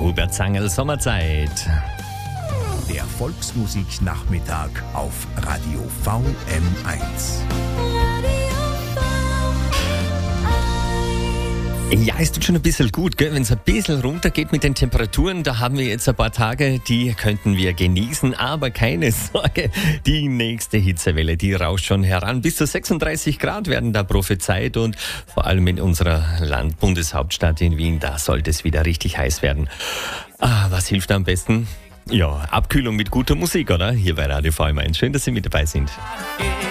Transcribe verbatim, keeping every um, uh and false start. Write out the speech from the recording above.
Hubert Zangel, Sommerzeit. Der Volksmusiknachmittag auf Radio V M eins. Ja, es tut schon ein bisschen gut, gell? Wenn es ein bisschen runtergeht mit den Temperaturen, da haben wir jetzt ein paar Tage, die könnten wir genießen, aber keine Sorge, die nächste Hitzewelle, die rauscht schon heran. Bis zu sechsunddreißig Grad werden da prophezeit und vor allem in unserer Land-Bundeshauptstadt in Wien, da sollte es wieder richtig heiß werden. Ah, was hilft am besten? Ja, Abkühlung mit guter Musik, oder? Hier bei Radio V M eins. Schön, dass Sie mit dabei sind.